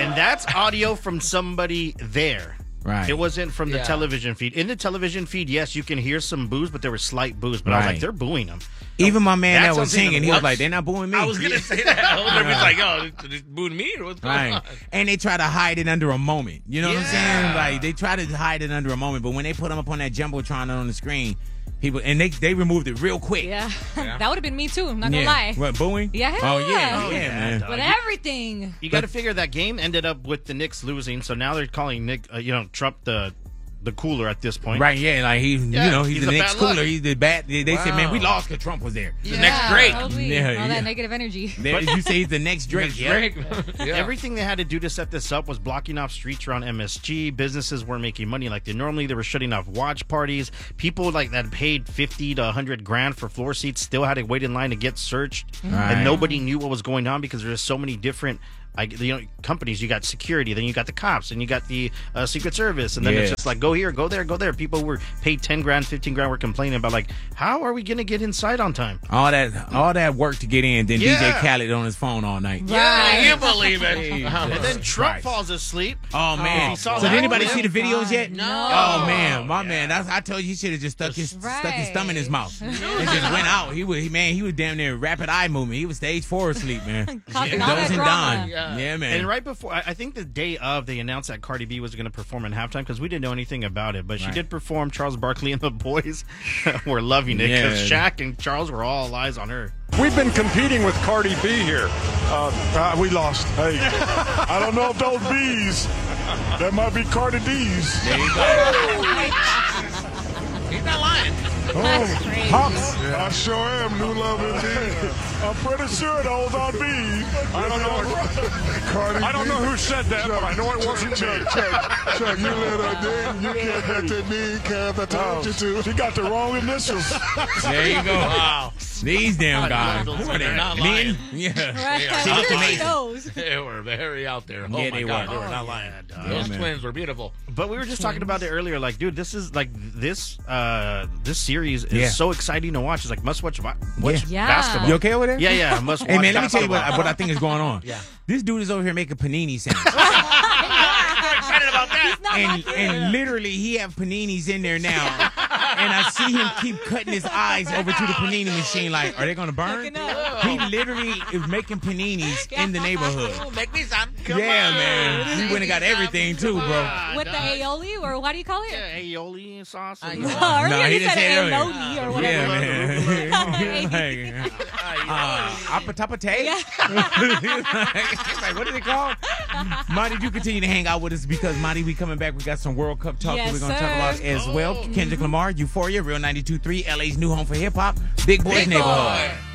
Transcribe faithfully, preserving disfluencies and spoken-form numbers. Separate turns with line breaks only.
And that's audio from somebody there.
Right.
It wasn't from the
Yeah.
television feed. In the television feed, yes, you can hear some boos, but there were slight boos. But I was
Right.
like, they're booing them.
Even my man
That's
that was
something
singing,
to
he was
watch.
like, they're not booing me.
I was gonna say that. I was yeah. like, oh, they booing me or what's going
Right.
on?
And they try to hide it under a moment. You know what I'm saying?
Yeah.
Like, they try to hide it under a moment, but when they put them up on that Jumbotron on the screen, people, and they they removed it real quick.
Yeah.
Yeah.
That would have been me too. I'm not gonna
Yeah.
lie.
What, booing?
Yeah,
Oh,
hell
yeah.
yeah.
Oh,
Yeah,
yeah, man.
dog.
With everything.
You got to figure that game ended up with the Knicks losing, so now they're calling Nick, uh, you know, Trump the the cooler at this point.
Right, yeah, like he,
Yeah,
you know, he's,
he's
the
a
next
bad luck.
cooler. He's the bad. They, they said,
Wow.
man, we lost because Trump was there.
The next Drake.
Totally.
Yeah,
All
yeah.
that negative energy.
They- you say he's the next Drake.
Next
yeah.
Drake. yeah.
Everything they had to do to set this up was blocking off streets around M S G. Businesses weren't making money like they normally. They were shutting off watch parties. People like that paid fifty to a hundred grand for floor seats still had to wait in line to get searched,
Right.
and nobody knew what was going on because there's so many different. I, you know, companies. You got security, then you got the cops, and you got the uh, Secret Service, and then it's
Yes.
just like go here, go there, go there. People were paid ten grand, fifteen grand. Were complaining about like, how are we gonna get inside on time?
All that, all that work to get in. Then D J
Yeah.
Khaled on his phone all night.
Yeah,
Right.
you believe it.
And then Trump
Christ.
falls asleep.
Oh man!
he saw
so
that
did anybody
one?
see the videos yet?
No.
Oh man, my man! That's, I told you he should have just stuck his
Right.
stuck his thumb in his mouth. It just went out. He was he, man. He was damn near rapid eye movement. He was stage four asleep, man.
Causing all that
Dozing
drama.
down.
Yeah.
Yeah, man.
And right before, I I think the day of, they announced that Cardi B was going to perform in halftime because we didn't know anything about it. But she
Right.
did perform. Charles Barkley and the boys were loving it because
Yeah.
Shaq and Charles were all eyes on her.
We've been competing with Cardi B here. Uh, uh, we lost. Hey, I don't know if those B's, that might be Cardi D's.
There you go.
He's not lying.
That's crazy.
Pops. I sure am. New love indeed. I'm pretty sure those are B's. I don't know. Cardi I don't know who said that, but I know it wasn't me. Chuck, Chuck, you little dick. You can't hurt the knee, cuz I told you to. She got the wrong initials.
There you go.
Wow.
These damn guys.
those
Who are
are
they?
not
Men?
lying.
Yeah.
Right.
Yeah.
She looked
Look at
amazing.
those.
They were very out there. Oh
Yeah,
my
they
God,
were.
they were not lying. Those
man.
twins were beautiful.
But we were just talking about it earlier. Like, dude, this is like this uh, this series is
Yeah.
so exciting to watch. It's like must watch, watch
Yeah.
basketball.
You okay over there?
Yeah, yeah, must watch.
Hey man, let me tell you
basketball.
what, what I think is going on.
Yeah.
This dude is over here making panini sandwiches.
I'm excited about that.
Not
and
like
and literally he have paninis in there now. And I see him keep cutting his eyes over to the panini machine like, are they gonna burn?
Looking up.
He literally is making paninis in the neighborhood.
Ooh, make me some.
Yeah, man. He went and got everything too, bro.
with the aioli, or what do you call it?
Yeah, aioli sauce.
I
and-
know.
Oh, earlier
No, he
you
didn't
said
say it earlier.
aioli or whatever.
Yeah, man.
Hey.
like, uh, apatapate? like, what is it called? Monty, you continue to hang out with us because, Monty, we coming back. We got some World Cup talk
Yes,
that we're going to
sir.
talk about as well. Kendrick Lamar, Euphoria, Real ninety-two point three, L A's new home for hip-hop, Big Boys
Big
Neighborhood.
Boy.